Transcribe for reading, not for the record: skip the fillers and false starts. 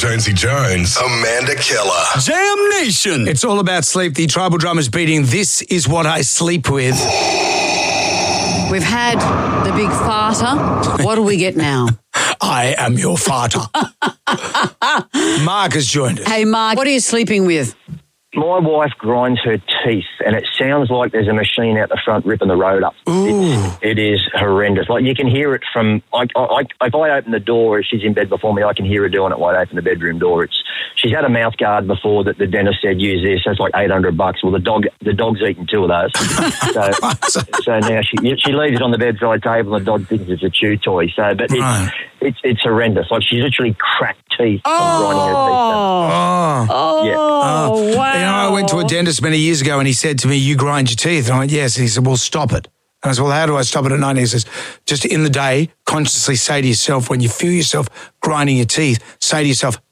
Jonesy Jones, Amanda Keller. Jam Nation. It's all about sleep. The Tribal Drummers beating This Is What I Sleep With. We've had the big farter. What do we get now? I am your farter. Mark has joined us. Hey, Mark, what are you sleeping with? My wife grinds her teeth, and it sounds like there's a machine out the front ripping the road up. It is horrendous. Like, you can hear it from... if I open the door, if she's in bed before me, I can hear her doing it when I open the bedroom door. She's had a mouth guard before that the dentist said, use this. So it's like $800. Well, the dog's eaten 2 of those. so now she leaves it on the bedside table, and the dog thinks it's a chew toy. So, but it's horrendous. Like, she's literally cracked teeth from grinding her teeth. Wow. You know, I went to a dentist many years ago and he said to me, you grind your teeth. And I went, yes. And he said, well, stop it. And I said, well, how do I stop it at night? And he says, just in the day, consciously say to yourself, when you feel yourself grinding your teeth, say to yourself,